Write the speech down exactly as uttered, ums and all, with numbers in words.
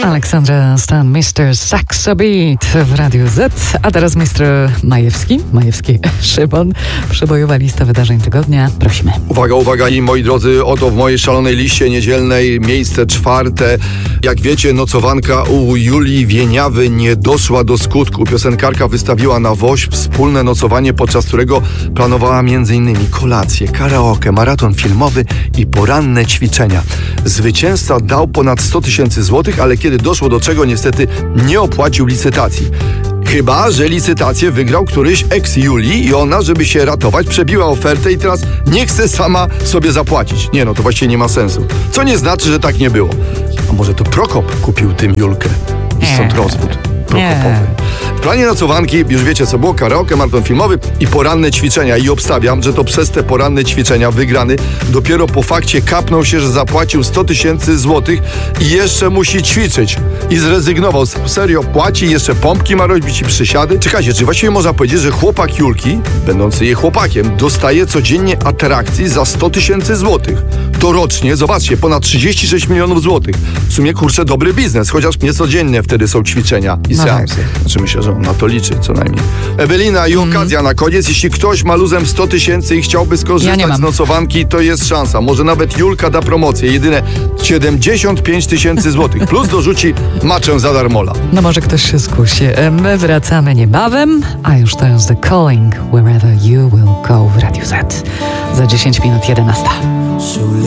Aleksandra Stan, mister Saxo Beat w Radiu Z, a teraz mister Majewski, Majewski Szymon, przebojowa lista wydarzeń tygodnia. Prosimy. Uwaga, uwaga i moi drodzy, oto w mojej szalonej liście niedzielnej miejsce czwarte. Jak wiecie, nocowanka u Julii Wieniawy nie doszła do skutku. Piosenkarka wystawiła na woź wspólne nocowanie, podczas którego planowała m.in. kolację, karaoke, maraton filmowy i poranne ćwiczenia. Zwycięzca dał ponad sto tysięcy złotych, ale kiedy doszło do czego, niestety nie opłacił licytacji. Chyba że licytację wygrał któryś ex Julii i ona, żeby się ratować, przebiła ofertę i teraz nie chce sama sobie zapłacić. Nie no, to właściwie nie ma sensu. Co nie znaczy, że tak nie było. A może to Prokop kupił tym Julkę i stąd rozwód prokopowy. W planie nocowanki, już wiecie co było, karaoke, maraton filmowy i poranne ćwiczenia. I obstawiam, że to przez te poranne ćwiczenia wygrany dopiero po fakcie kapnął się, że zapłacił sto tysięcy złotych i jeszcze musi ćwiczyć. I zrezygnował. Serio, płaci, jeszcze pompki ma robić i przysiady. Czekajcie, czy właściwie można powiedzieć, że chłopak Julki, będący jej chłopakiem, dostaje codziennie atrakcji za sto tysięcy złotych. To rocznie, zobaczcie, ponad trzydzieści sześć milionów złotych. W sumie, kurczę, dobry biznes, chociaż niecodziennie wtedy są ćwiczenia i no seansy. tak. Znaczy myślę, że on na to liczy co najmniej. Ewelina i okazja na koniec. Jeśli ktoś ma luzem sto tysięcy i chciałby skorzystać Ja z nocowanki, to jest szansa. Może nawet Julka da promocję. Jedyne siedemdziesiąt pięć tysięcy złotych. Plus dorzuci maczę za darmola. No może ktoś się skusi. My wracamy niebawem, a już to jest The Calling Wherever You Will Go w Radiu Z. Za dziesięć minut jedenasta.